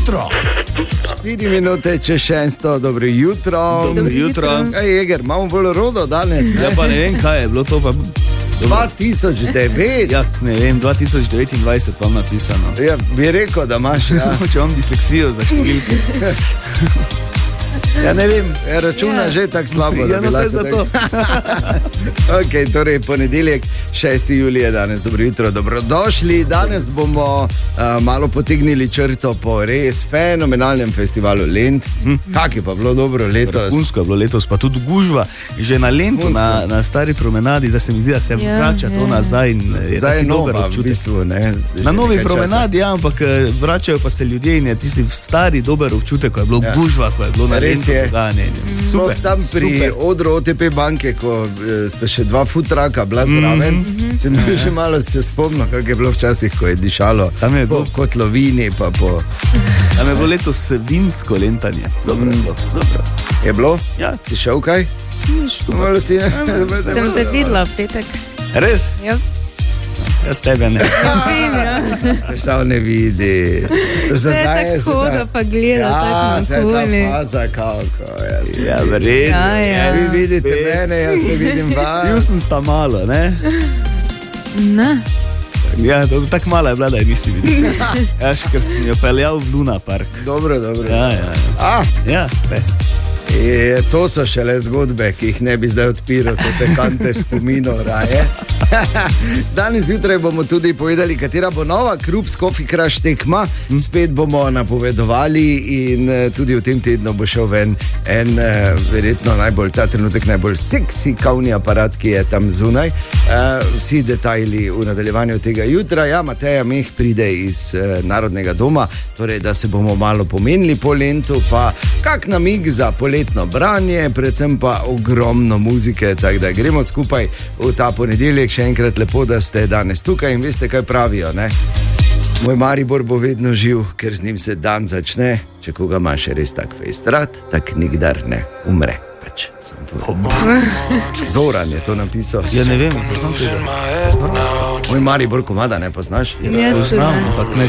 jutro. 4 minute čez 6, dobro jutro. Dobro jutro. Ej, Jeger, imamo bolj rodo danes, ne? Ja, pa ne vem, kaj je bilo to. Pa... 2009. Ja, ne vem, 2029 pa napisano. Ja, bi rekel, da imaš. Ja. Če imam disleksijo za številke. Ja, ne vem. Računa že tako slabo. Ja, no vse za to. Ok, torej ponedeljek, 6. julij je danes. Dobro jutro, dobrodošli. Danes bomo malo potegnili črto po res fenomenalnem festivalu Lent. Kak je pa bilo dobro letos? Vrhunsko je bilo letos, pa tudi gužva. Že na Lentu, na stari promenadi, da se mi zdi, da se vrača to nazaj. Zdaj je nova v bistvu, ne? Na novi promenadi, ja, ampak vračajo pa se ljudje in je tisti stari dober občutek, ko je bilo gužva, ko je bilo na Lentu. Super, tam pri odru OTP banke, ko sta še dva futraka bila zraven, se mi že malo spomnil, kako je bilo včasih, ko je dišalo po kotlovini. Tam je bilo letos vinsko lentanje. Dobro. Je bilo? Ja. Si šel kaj? Malo si, ne? Sem te videla v petek. Res? Ja. Jaz tebe ne. Šal ne vidi. Vse tako, da pa gleda tako na koli. Ja, faza kako. Ja, verjetno. Ja. Vi vidite mene, jaz ne vidim vas. Bil sem sta malo, ne? Ne. Ja, tako mala je bila, da je nisi videl. Ja, še ker sem jo peljal v Luna Park. Dobro. Ja, to so šele zgodbe, ki jih ne bi zdaj odpiral, te kante spominov raje. Danes zjutraj bomo tudi povedali, katera bo nova Krups Coffee Crush tekma. Spet bomo napovedovali in tudi v tem tednu bo šel ven en verjetno ta trenutek najbolj seksi kavni aparat, ki je tam zunaj. Vsi detajli v nadaljevanju tega jutra. Ja, Mateja Meh pride iz Narodnega doma, torej da se bomo malo pomenili po Lentu, pa kak namig za poletno branje, predvsem pa ogromno muzike, tako da gremo skupaj v ta ponedeljek. Še enkrat lepo, da ste danes tukaj in veste, kaj pravijo, ne? Moj Maribor bo vedno živ, ker z njim se dan začne, če koga imaš res tak fejst rad, tak nikdar ne umre. Pač, Zoran je to napisal. Ja, ne vem, poznam tega. Moj Maribor komada ne poznaš? Jaz poznam, ampak ne